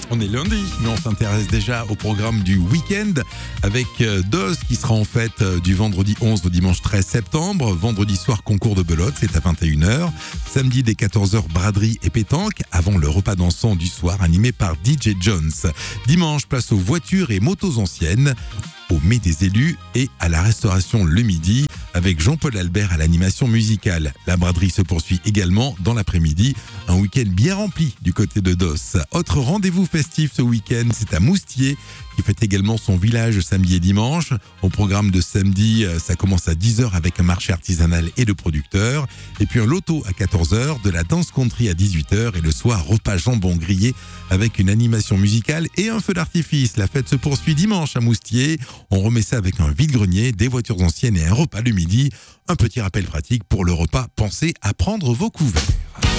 On est lundi, mais on s'intéresse déjà au programme du week-end avec DOS qui sera en fait du vendredi 11 au dimanche 13 septembre. Vendredi soir, concours de belote, c'est à 21h. Samedi dès 14h, braderie et pétanque avant le repas dansant du soir animé par DJ Jones. Dimanche, place aux voitures et motos anciennes, au Mets des élus et à la restauration le midi avec Jean-Paul Albert à l'animation musicale. La braderie se poursuit également dans l'après-midi. Un week-end bien rempli du côté de DOS. Autre rendez-vous festif ce week-end, c'est à Moustier qui fête également son village samedi et dimanche. Au programme de samedi, ça commence à 10h avec un marché artisanal et de producteurs. Et puis un loto à 14h, de la danse country à 18h et le soir, repas jambon grillé avec une animation musicale et un feu d'artifice. La fête se poursuit dimanche à Moustier. On remet ça avec un vide-grenier, des voitures anciennes et un repas le midi. Un petit rappel pratique pour le repas, pensez à prendre vos couverts.